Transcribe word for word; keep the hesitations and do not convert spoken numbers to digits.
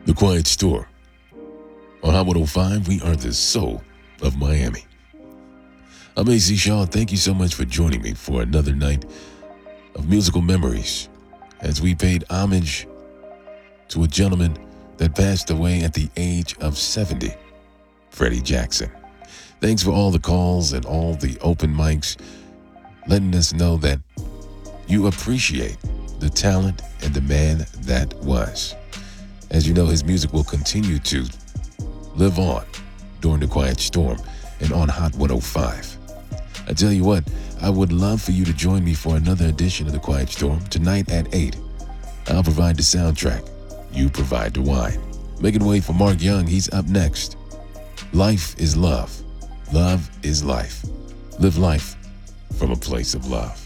The Quiet Storm. On Hot one oh five, we are the soul of Miami. I'm A C Shaw. Thank you so much for joining me for another night of musical memories as we paid homage to a gentleman that passed away at the age of seventy, Freddie Jackson. Thanks for all the calls and all the open mics, letting us know that you appreciate the talent and the man that was. As you know, his music will continue to live on during the Quiet Storm and on Hot one oh five. I tell you what, I would love for you to join me for another edition of the Quiet Storm tonight at eight. I'll provide the soundtrack. You provide the wine. Making way for Mark Young. He's up next. Life is love. Love is life. Live life from a place of love.